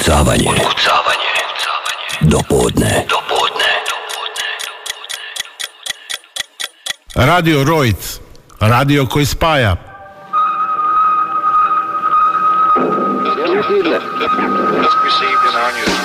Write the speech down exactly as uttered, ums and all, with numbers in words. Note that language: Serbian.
Otkucavanje. Otkucavanje. Do podne. Do podne. Radio Rojc. Radio koji spaja. Just received in our news.